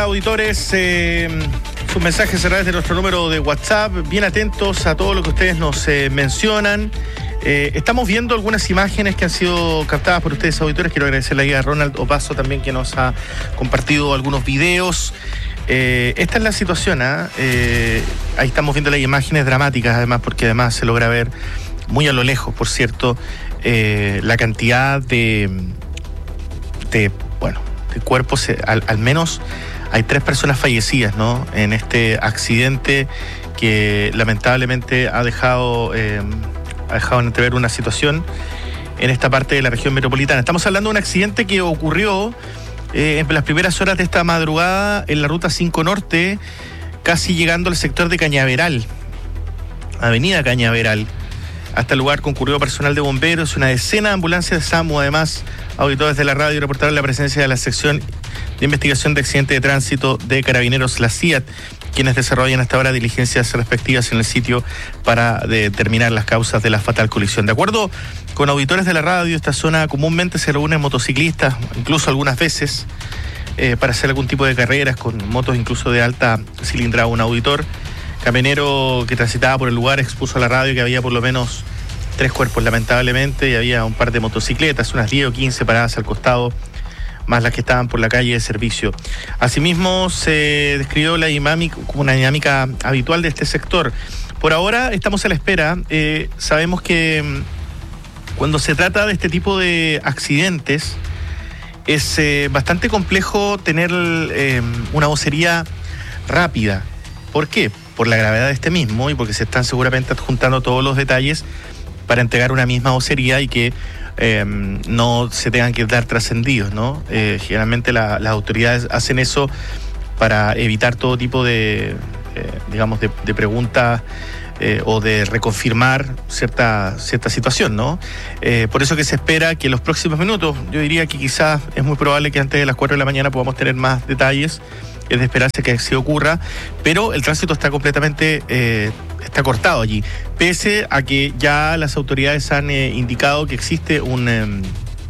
Auditores, sus mensajes a través de nuestro número de WhatsApp, bien atentos a todo lo que ustedes nos mencionan. Estamos viendo algunas imágenes que han sido captadas por ustedes, auditores. Quiero agradecerle ahí a Ronald Opaso también, que nos ha compartido algunos videos. Esta es la situación, ahí estamos viendo las imágenes dramáticas, además, porque además se logra ver muy a lo lejos, por cierto, la cantidad de cuerpos. Al menos hay 3 personas fallecidas, ¿no?, en este accidente que lamentablemente ha dejado entrever una situación en esta parte de la región metropolitana. Estamos hablando de un accidente que ocurrió en las primeras horas de esta madrugada en la ruta 5 Norte, casi llegando al sector de Cañaveral, avenida Cañaveral. Hasta el lugar concurrió personal de bomberos, una decena de ambulancias de SAMU. Además, auditores de la radio reportaron la presencia de la sección de investigación de accidentes de tránsito de Carabineros, la CIAT, quienes desarrollan hasta ahora diligencias respectivas en el sitio para determinar las causas de la fatal colisión. De acuerdo con auditores de la radio, esta zona comúnmente se reúnen motociclistas, incluso algunas veces, para hacer algún tipo de carreras con motos incluso de alta cilindrada. Un auditor camionero que transitaba por el lugar expuso a la radio que había por lo menos 3 cuerpos, lamentablemente, y había un par de motocicletas, unas 10 o 15 paradas al costado, más las que estaban por la calle de servicio. Asimismo, se describió la dinámica como una dinámica habitual de este sector. Por ahora estamos a la espera. Sabemos que cuando se trata de este tipo de accidentes es bastante complejo tener una vocería rápida. ¿Por qué? Por la gravedad de este mismo y porque se están seguramente adjuntando todos los detalles para entregar una misma vocería y que no se tengan que dar trascendidos, ¿no? Generalmente las autoridades hacen eso para evitar todo tipo de preguntas o de reconfirmar cierta situación, ¿no? Por eso que se espera que en los próximos minutos, yo diría que quizás es muy probable que antes de las 4 de la mañana podamos tener más detalles. Es de esperarse que así ocurra, pero el tránsito está completamente está cortado allí, pese a que ya las autoridades han indicado que existe un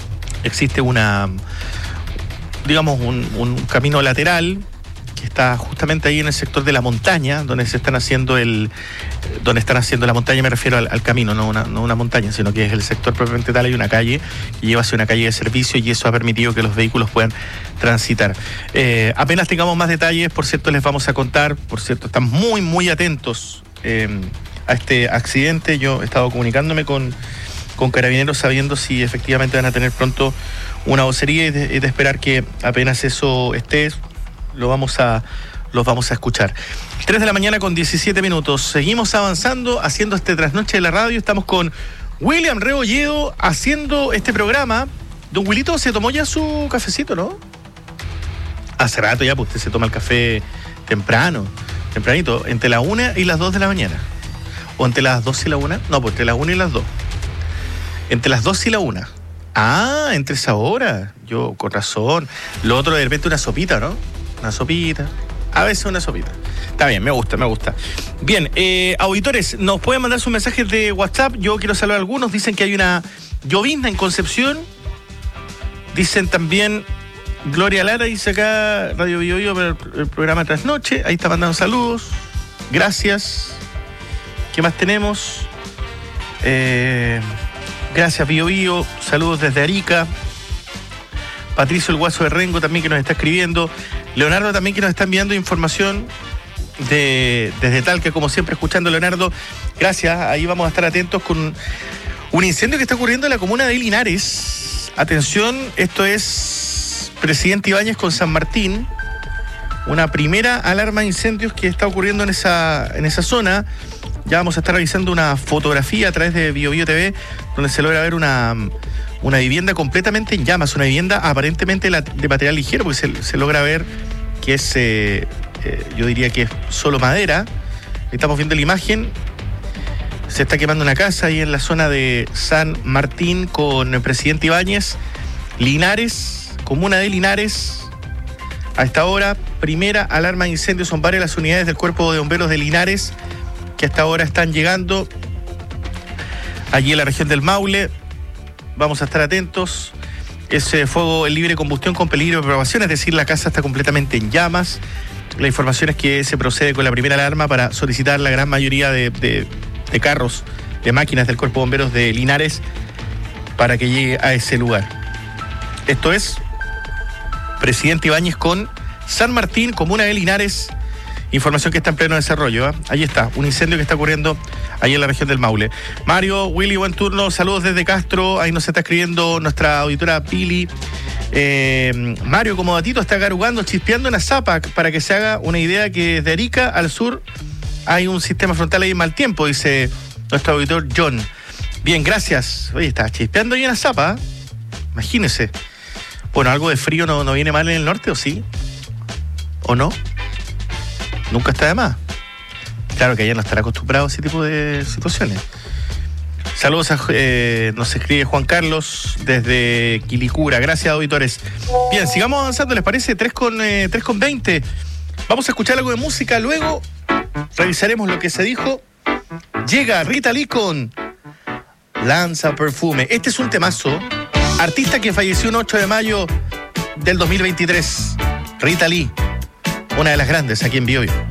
camino lateral que está justamente ahí en el sector de la montaña, donde están haciendo la montaña. Me refiero al camino, no una montaña, sino que es el sector propiamente tal. Hay una calle que lleva hacia una calle de servicio y eso ha permitido que los vehículos puedan transitar. Apenas tengamos más detalles, por cierto, les vamos a contar. Por cierto, estamos muy, muy atentos a este accidente. Yo he estado comunicándome con Carabineros sabiendo si efectivamente van a tener pronto una vocería y de esperar que apenas eso esté, los vamos a escuchar. 3 de la mañana con 17 minutos. Seguimos avanzando, haciendo este trasnoche de la radio. Estamos con William Rebolledo haciendo este programa. Don Wilito, ¿se tomó ya su cafecito, no? Hace rato ya, pues usted se toma el café tempranito, entre la 1 y las 2 de la mañana. ¿O entre las 2 y la 1? No, pues entre las 1 y las 2. Entre las 2 y la 1. Ah, entre esa hora. Yo, con razón. Lo otro, de repente, una sopita, ¿no? Una sopita. A veces una sopita. Está bien, me gusta. Bien, auditores, nos pueden mandar sus mensajes de WhatsApp. Yo quiero saludar a algunos. Dicen que hay una llovizna en Concepción. Dicen también Gloria Lara, dice acá Radio Bio Bio para el programa Trasnoche. Ahí está mandando saludos. Gracias. ¿Qué más tenemos? Gracias, Bio Bio. Saludos desde Arica. Patricio el Guaso de Rengo también, que nos está escribiendo. Leonardo también, que nos está enviando información desde Talca, como siempre, escuchando, Leonardo. Gracias. Ahí vamos a estar atentos con un incendio que está ocurriendo en la comuna de Linares. Atención, esto es Presidente Ibáñez con San Martín. Una primera alarma de incendios que está ocurriendo en esa zona. Ya vamos a estar revisando una fotografía a través de Bio Bio TV, donde se logra ver una vivienda completamente en llamas, una vivienda aparentemente de material ligero, porque se logra ver que es, yo diría que es solo madera. Estamos viendo la imagen. Se está quemando una casa ahí en la zona de San Martín con el Presidente Ibáñez. Linares, comuna de Linares. A esta hora, primera alarma de incendio. Son varias las unidades del Cuerpo de Bomberos de Linares que hasta ahora están llegando allí en la región del Maule. Vamos a estar atentos. Es fuego en libre combustión con peligro de propagación, es decir, la casa está completamente en llamas. La información es que se procede con la primera alarma para solicitar la gran mayoría de carros, de máquinas del Cuerpo de Bomberos de Linares para que llegue a ese lugar. Esto es Presidente Ibáñez con San Martín, comuna de Linares. Información que está en pleno desarrollo, ¿eh? Ahí está, un incendio que está ocurriendo ahí en la región del Maule. Mario, Willy, buen turno, saludos desde Castro. Ahí nos está escribiendo nuestra auditora Pili. Mario, como datito, está garugando, chispeando en Azapac, para que se haga una idea que desde Arica al sur hay un sistema frontal ahí en mal tiempo, dice nuestro auditor John. Bien, gracias. Oye, está chispeando ahí en Azapac, ¿eh? Imagínese. Bueno, algo de frío no viene mal en el norte, ¿o sí? ¿O no? Nunca está de más. Claro que allá no estará acostumbrado a ese tipo de situaciones. Saludos nos escribe Juan Carlos desde Quilicura. Gracias, auditores. Bien, sigamos avanzando, ¿les parece? 3:20. Vamos a escuchar algo de música, luego revisaremos lo que se dijo. Llega Rita Lee con Lanza Perfume. Este es un temazo. Artista que falleció un 8 de mayo del 2023. Rita Lee, una de las grandes aquí en Biobío.